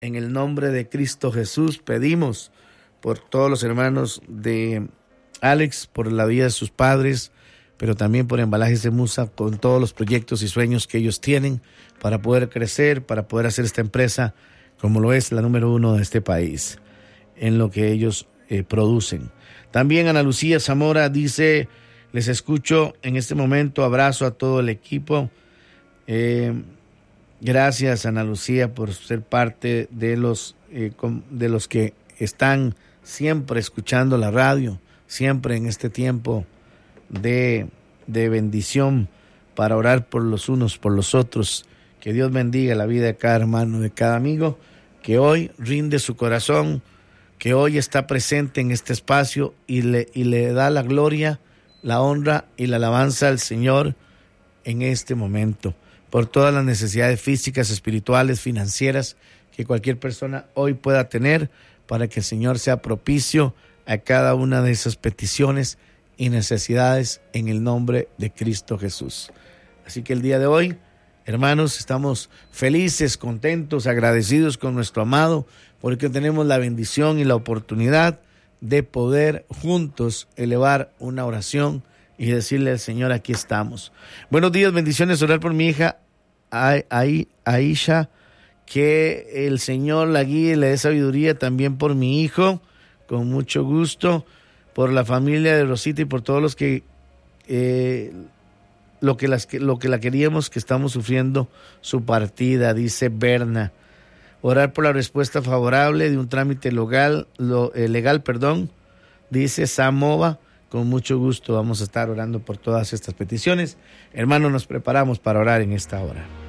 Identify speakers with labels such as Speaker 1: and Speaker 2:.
Speaker 1: en el nombre de Cristo Jesús, pedimos por todos los hermanos de Alex, por la vida de sus padres, pero también por Embalajes de Musa, con todos los proyectos y sueños que ellos tienen para poder crecer, para poder hacer esta empresa como lo es la número 1 de este país, en lo que ellos producen. También Ana Lucía Zamora dice: les escucho en este momento, abrazo a todo el equipo. Gracias, Ana Lucía, por ser parte de los que están siempre escuchando la radio, siempre en este tiempo de bendición para orar por los unos, por los otros. Que Dios bendiga la vida de cada hermano, de cada amigo que hoy rinde su corazón, que hoy está presente en este espacio y le da la gloria, la honra y la alabanza al Señor en este momento, por todas las necesidades físicas, espirituales, financieras que cualquier persona hoy pueda tener, para que el Señor sea propicio a cada una de esas peticiones y necesidades en el nombre de Cristo Jesús. Así que el día de hoy, hermanos, estamos felices, contentos, agradecidos con nuestro amado, porque tenemos la bendición y la oportunidad de poder juntos elevar una oración y decirle al Señor: aquí estamos. Buenos días, bendiciones, orar por mi hija Aisha, que el Señor la guíe y le dé sabiduría, también por mi hijo, con mucho gusto, por la familia de Rosita y por todos los que lo que la queríamos, que estamos sufriendo su partida, dice Berna. Orar por la respuesta favorable de un trámite legal, dice Samova. Con mucho gusto vamos a estar orando por todas estas peticiones. Hermanos, nos preparamos para orar en esta hora.